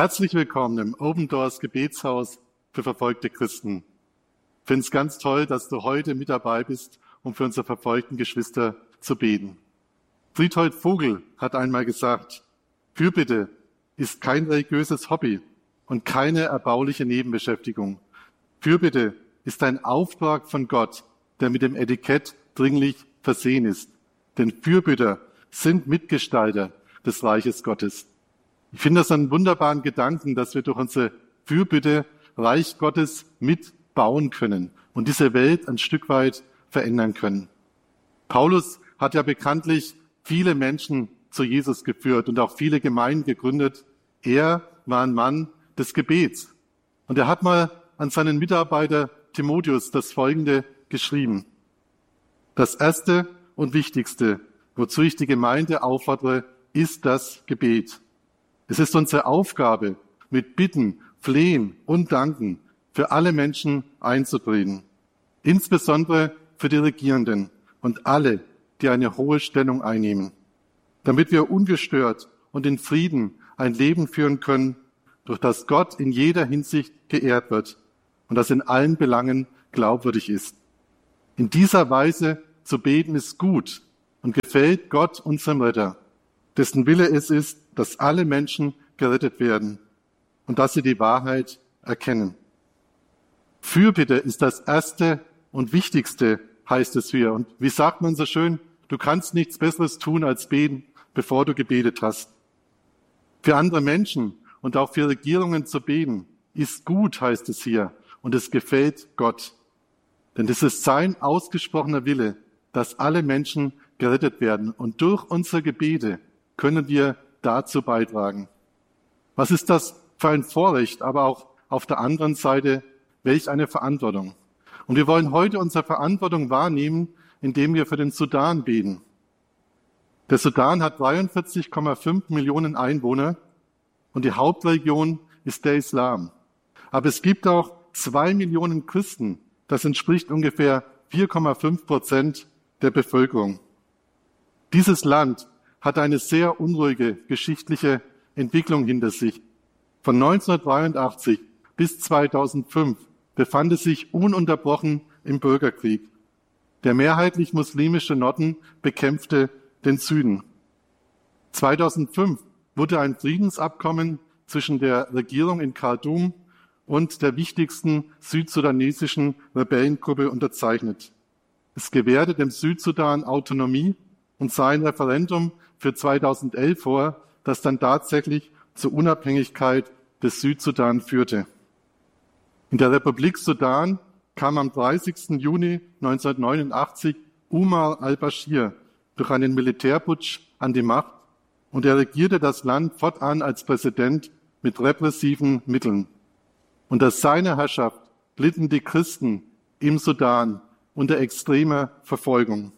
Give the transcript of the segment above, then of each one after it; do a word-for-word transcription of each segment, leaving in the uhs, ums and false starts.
Herzlich willkommen im Open Doors Gebetshaus für verfolgte Christen. Ich finde es ganz toll, dass du heute mit dabei bist, um für unsere verfolgten Geschwister zu beten. Friedhold Vogel hat einmal gesagt, Fürbitte ist kein religiöses Hobby und keine erbauliche Nebenbeschäftigung. Fürbitte ist ein Auftrag von Gott, der mit dem Etikett dringlich versehen ist. Denn Fürbitter sind Mitgestalter des Reiches Gottes. Ich finde das einen wunderbaren Gedanken, dass wir durch unsere Fürbitte Reich Gottes mitbauen können und diese Welt ein Stück weit verändern können. Paulus hat ja bekanntlich viele Menschen zu Jesus geführt und auch viele Gemeinden gegründet. Er war ein Mann des Gebets. Und er hat mal an seinen Mitarbeiter Timotheus das Folgende geschrieben. Das Erste und Wichtigste, wozu ich die Gemeinde auffordere, ist das Gebet. Es ist unsere Aufgabe, mit Bitten, Flehen und Danken für alle Menschen einzutreten, insbesondere für die Regierenden und alle, die eine hohe Stellung einnehmen, damit wir ungestört und in Frieden ein Leben führen können, durch das Gott in jeder Hinsicht geehrt wird und das in allen Belangen glaubwürdig ist. In dieser Weise zu beten ist gut und gefällt Gott, unserem Retter, dessen Wille es ist, dass alle Menschen gerettet werden und dass sie die Wahrheit erkennen. Fürbitte ist das Erste und Wichtigste, heißt es hier. Und wie sagt man so schön, du kannst nichts Besseres tun als beten, bevor du gebetet hast. Für andere Menschen und auch für Regierungen zu beten, ist gut, heißt es hier, und es gefällt Gott. Denn es ist sein ausgesprochener Wille, dass alle Menschen gerettet werden. Und durch unsere Gebete können wir dazu beitragen. Was ist das für ein Vorrecht, aber auch auf der anderen Seite, welch eine Verantwortung. Und wir wollen heute unsere Verantwortung wahrnehmen, indem wir für den Sudan beten. Der Sudan hat dreiundvierzig Komma fünf Millionen Einwohner und die Hauptreligion ist der Islam. Aber es gibt auch zwei Millionen Christen, das entspricht ungefähr vier Komma fünf Prozent der Bevölkerung. Dieses Land hat eine sehr unruhige geschichtliche Entwicklung hinter sich. Von neunzehnhundertdreiundachtzig bis zweitausendfünf befand es sich ununterbrochen im Bürgerkrieg. Der mehrheitlich muslimische Norden bekämpfte den Süden. zweitausendfünf wurde ein Friedensabkommen zwischen der Regierung in Khartoum und der wichtigsten südsudanesischen Rebellengruppe unterzeichnet. Es gewährte dem Südsudan Autonomie und sah ein Referendum für zweitausendelf vor, das dann tatsächlich zur Unabhängigkeit des Südsudan führte. In der Republik Sudan kam am dreißigsten Juni neunzehnhundertneunundachtzig Umar al-Bashir durch einen Militärputsch an die Macht und er regierte das Land fortan als Präsident mit repressiven Mitteln. Unter seiner Herrschaft litten die Christen im Sudan unter extremer Verfolgung.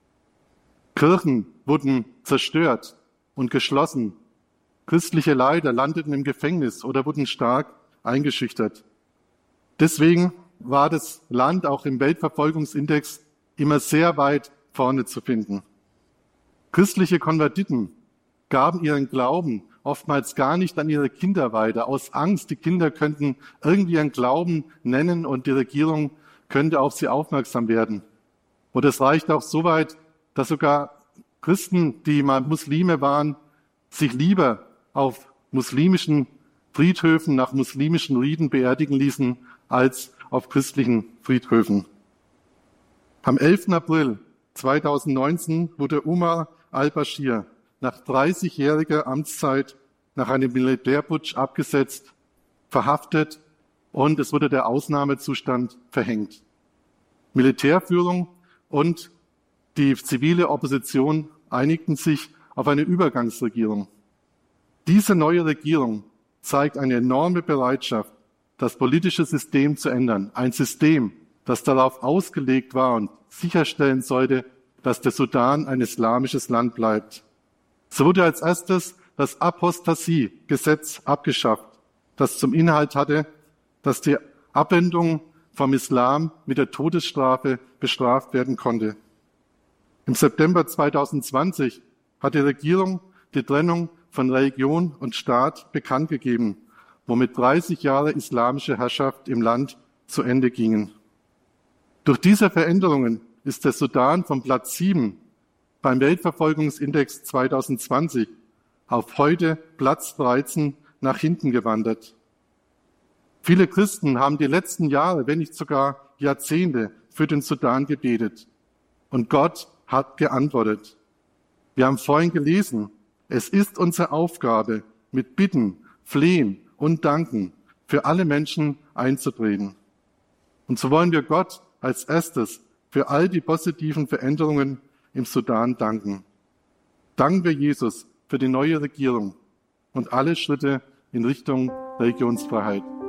Kirchen wurden zerstört und geschlossen. Christliche Leiter landeten im Gefängnis oder wurden stark eingeschüchtert. Deswegen war das Land auch im Weltverfolgungsindex immer sehr weit vorne zu finden. Christliche Konvertiten gaben ihren Glauben oftmals gar nicht an ihre Kinder weiter, aus Angst, die Kinder könnten irgendwie ihren Glauben nennen und die Regierung könnte auf sie aufmerksam werden. Und es reicht auch so weit, dass sogar Christen, die mal Muslime waren, sich lieber auf muslimischen Friedhöfen nach muslimischen Riten beerdigen ließen, als auf christlichen Friedhöfen. Am elften April zweitausendneunzehn wurde Umar al-Bashir nach dreißigjähriger Amtszeit nach einem Militärputsch abgesetzt, verhaftet und es wurde der Ausnahmezustand verhängt. Militärführung und die zivile Opposition einigten sich auf eine Übergangsregierung. Diese neue Regierung zeigt eine enorme Bereitschaft, das politische System zu ändern. Ein System, das darauf ausgelegt war und sicherstellen sollte, dass der Sudan ein islamisches Land bleibt. So wurde als erstes das Apostasie-Gesetz abgeschafft, das zum Inhalt hatte, dass die Abwendung vom Islam mit der Todesstrafe bestraft werden konnte. Im September zweitausendzwanzig hat die Regierung die Trennung von Religion und Staat bekannt gegeben womit dreißig Jahre islamische Herrschaft im Land zu Ende gingen. Durch diese Veränderungen ist der Sudan vom Platz sieben beim Weltverfolgungsindex zwanzig zwanzig auf heute Platz dreizehn nach hinten gewandert. Viele Christen haben die letzten Jahre, wenn nicht sogar Jahrzehnte, für den Sudan gebetet. Und Gott hat geantwortet. Wir haben vorhin gelesen, es ist unsere Aufgabe, mit Bitten, Flehen und Danken für alle Menschen einzutreten. Und so wollen wir Gott als erstes für all die positiven Veränderungen im Sudan danken. Danken wir Jesus für die neue Regierung und alle Schritte in Richtung Religionsfreiheit.